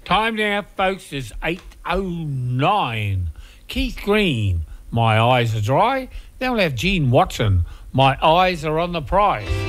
Time now, folks, is 8:09. Keith Green, My Eyes Are Dry. Then we'll have Gene Watson, My Eyes Are on the Prize.